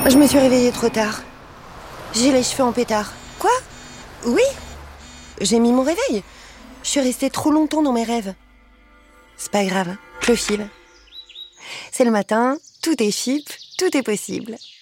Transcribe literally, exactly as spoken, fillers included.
Je me suis réveillée trop tard. J'ai les cheveux en pétard. Quoi ? Oui ? J'ai mis mon réveil. Je suis restée trop longtemps dans mes rêves. C'est pas grave, je le file. C'est le matin, tout est chip, tout est possible.